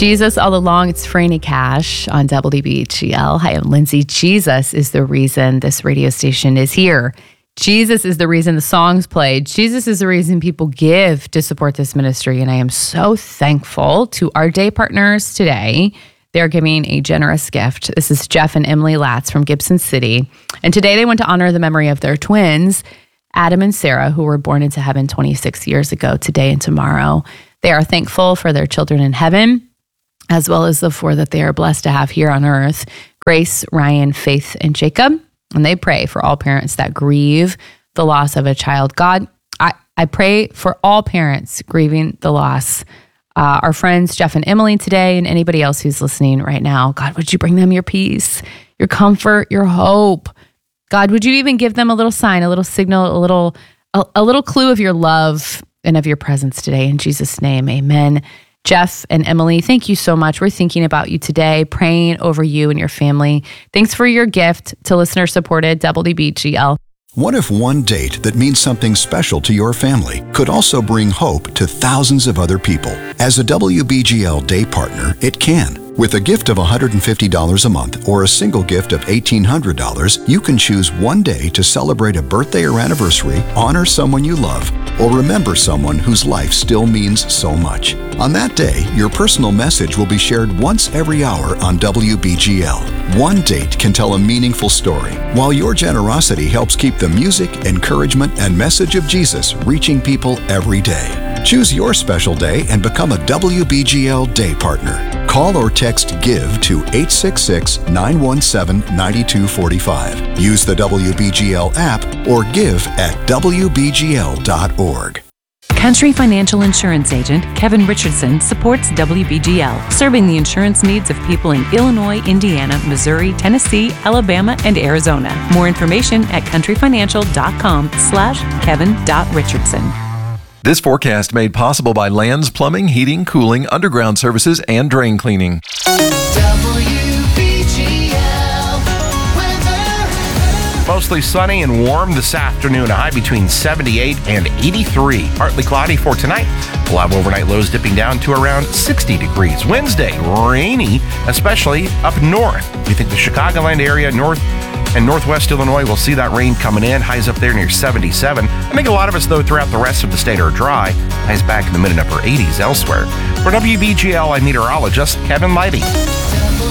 Jesus all along. It's Franny Cash on WBGL. Hi, I'm Lindsay. Jesus is the reason this radio station is here. Jesus is the reason the songs played. Jesus is the reason people give to support this ministry. And I am so thankful to our day partners today. They're giving a generous gift. This is Jeff and Emily Latz from Gibson City. And today they want to honor the memory of their twins, Adam and Sarah, who were born into heaven 26 years ago, today and tomorrow. They are thankful for their children in heaven, as well as the four that they are blessed to have here on earth, Grace, Ryan, Faith, and Jacob. And they pray for all parents that grieve the loss of a child. God, I pray for all parents grieving the loss. Our friends, Jeff and Emily today, and anybody else who's listening right now. God, would you bring them your peace, your comfort, your hope? God, would you even give them a little sign, a little signal, a little clue of your love and of your presence today? In Jesus' name, amen. Jeff and Emily, thank you so much. We're thinking about you today, praying over you and your family. Thanks for your gift to listener-supported WBGL. What if one date that means something special to your family could also bring hope to thousands of other people? As a WBGL day partner, it can. With a gift of $150 a month or a single gift of $1,800, you can choose one day to celebrate a birthday or anniversary, honor someone you love, or remember someone whose life still means so much. On that day, your personal message will be shared once every hour on WBGL. One date can tell a meaningful story, while your generosity helps keep the music, encouragement, and message of Jesus reaching people every day. Choose your special day and become a WBGL day partner. Call or text GIVE to 866-917-9245. Use the WBGL app or give at WBGL.org. Country Financial Insurance Agent Kevin Richardson supports WBGL, serving the insurance needs of people in Illinois, Indiana, Missouri, Tennessee, Alabama, and Arizona. More information at countryfinancial.com/Kevin.Richardson. This forecast made possible by Lands Plumbing, Heating, Cooling, Underground Services, and Drain Cleaning. Mostly sunny and warm this afternoon, a high between 78 and 83. Partly cloudy for tonight. We'll have overnight lows dipping down to around 60 degrees. Wednesday, rainy, especially up north. We think the Chicagoland area, north and northwest Illinois will see that rain coming in. Highs up there near 77. I think a lot of us, though, throughout the rest of the state are dry. Highs back in the mid and upper 80s elsewhere. For WBGL, I'm meteorologist Kevin Leidy.